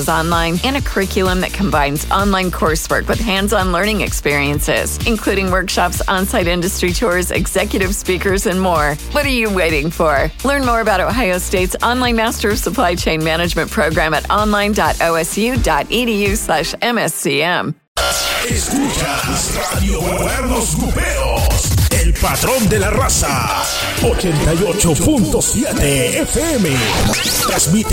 classes online and a curriculum that combines online coursework with hands-on learning experiences, including workshops, on-site industry tours, executive speakers, and more. What are you waiting for? Learn more about Ohio State's online Master of Supply Chain Management program at online.osu.edu/MSCM. Escuchas Radio Cuernos Gruperos, el patrón de la raza, 88.7 FM. Transmite